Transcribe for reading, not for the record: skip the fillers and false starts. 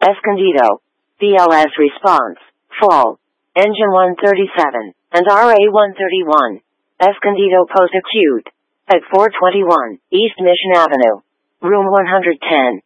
Escondido. BLS response. Fall. Engine 137 and RA-131. Escondido post acute. At 421 East Mission Avenue. Room 110.